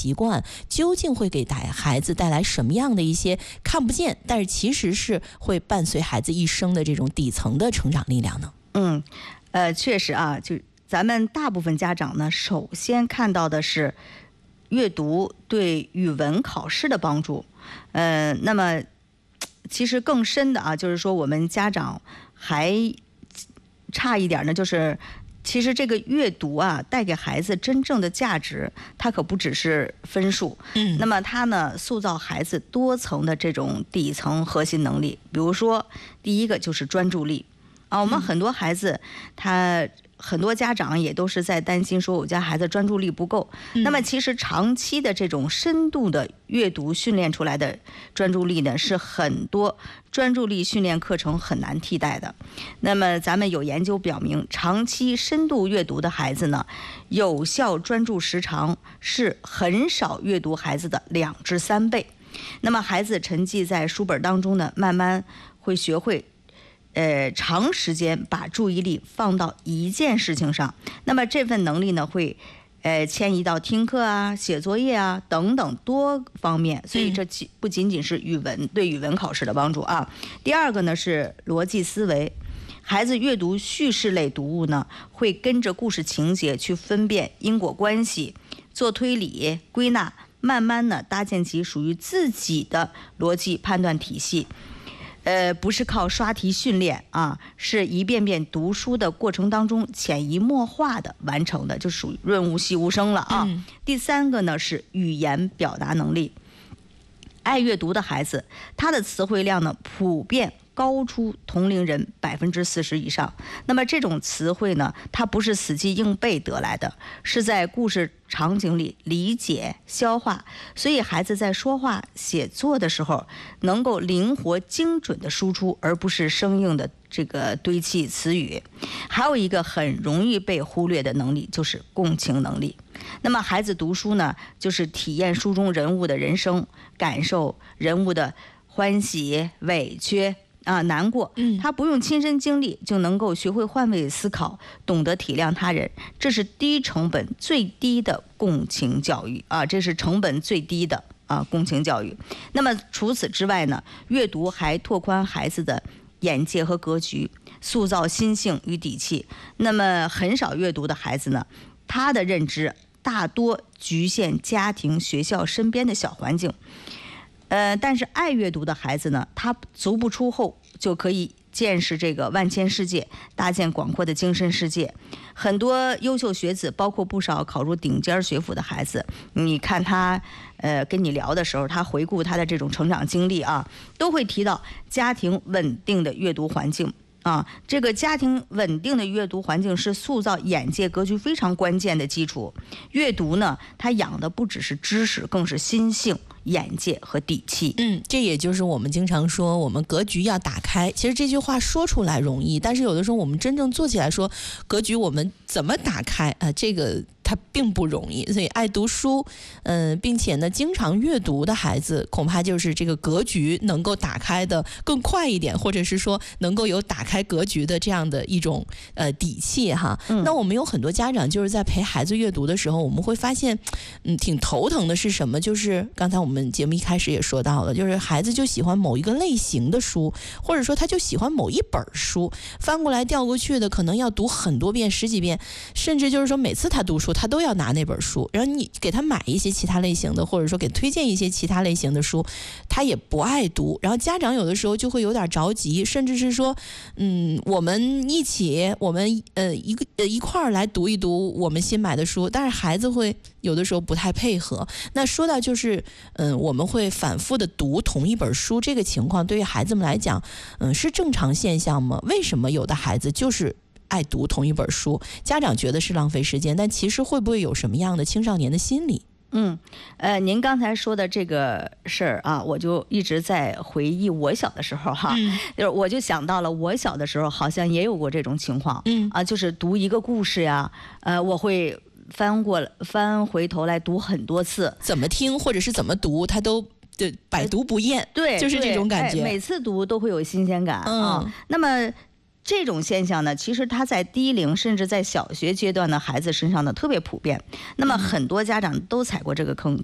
习惯，究竟会给孩子带来什么样的一些看不见，但是其实是会伴随孩子一生的这种底层的成长力量呢？ 确实啊，就咱们大部分家长呢，首先看到的是阅读对语文考试的帮助。那么其实更深的啊，就是说我们家长还差一点呢，就是其实这个阅读啊，带给孩子真正的价值，它可不只是分数。那么它呢，塑造孩子多层的这种底层核心能力。比如说，第一个就是专注力啊，我们很多孩子很多家长也都是在担心说我家孩子专注力不够。那么其实长期的这种深度的阅读训练出来的专注力呢，是很多专注力训练课程很难替代的。那么咱们有研究表明，长期深度阅读的孩子呢，有效专注时长是很少阅读孩子的2至3倍。那么孩子沉寂在书本当中呢，慢慢会学会长时间把注意力放到一件事情上，那么这份能力呢，会迁移到听课啊、写作业啊等等多方面。所以这不仅仅是对语文考试的帮助啊。第二个呢是逻辑思维，孩子阅读叙事类读物呢，会跟着故事情节去分辨因果关系，做推理、归纳，慢慢呢搭建起属于自己的逻辑判断体系。不是靠刷题训练啊，是一遍遍读书的过程当中潜移默化的完成的，就属于润物细无声了啊。第三个呢是语言表达能力，爱阅读的孩子，他的词汇量呢普遍高出同龄人40%以上。那么这种词汇呢，它不是死记硬背得来的，是在故事场景里理解消化。所以孩子在说话写作的时候，能够灵活精准的输出，而不是生硬的这个堆砌词语。还有一个很容易被忽略的能力，就是共情能力。那么孩子读书呢，就是体验书中人物的人生，感受人物的欢喜、委屈难过，他不用亲身经历就能够学会换位思考，懂得体谅他人，这是低成本最低的共情教育啊，这是成本最低的共情教育。那么除此之外呢，阅读还拓宽孩子的眼界和格局，塑造心性与底气。那么很少阅读的孩子呢，他的认知大多局限家庭、学校身边的小环境。但是爱阅读的孩子呢，他足不出户就可以见识这个万千世界，搭建广阔的精神世界。很多优秀学子，包括不少考入顶尖学府的孩子，你看他跟你聊的时候，他回顾他的这种成长经历啊，都会提到家庭稳定的阅读环境。这个家庭稳定的阅读环境是塑造眼界格局非常关键的基础。阅读呢，它养的不只是知识，更是心性、眼界和底气。 这也就是我们经常说，我们格局要打开。其实这句话说出来容易，但是有的时候我们真正做起来说，格局我们怎么打开这个它并不容易。所以爱读书，并且呢经常阅读的孩子，恐怕就是这个格局能够打开的更快一点，或者是说能够有打开格局的这样的一种底气哈。那我们有很多家长就是在陪孩子阅读的时候，我们会发现挺头疼的是什么，就是刚才我们节目一开始也说到了，就是孩子就喜欢某一个类型的书，或者说他就喜欢某一本书，翻过来调过去的，可能要读很多遍、10几遍，甚至就是说每次他读书他都要拿那本书，然后你给他买一些其他类型的，或者说给推荐一些其他类型的书，他也不爱读。然后家长有的时候就会有点着急，甚至是说我们一起一块儿来读一读我们新买的书，但是孩子会有的时候不太配合。那说到就是我们会反复的读同一本书，这个情况对于孩子们来讲是正常现象吗？为什么有的孩子就是爱读同一本书，家长觉得是浪费时间，但其实会不会有什么样的青少年的心理？ 您刚才说的这个事儿啊，我就一直在回忆我小的时候哈，就是我就想到了我小的时候好像也有过这种情况，就是读一个故事呀，我会翻回头来读很多次， 怎么听或者是怎么读，他都百读不厌， 对， 就是这种感觉， 每次读都会有新鲜感那么这种现象呢，其实它在低龄甚至在小学阶段的孩子身上呢特别普遍。那么很多家长都踩过这个坑，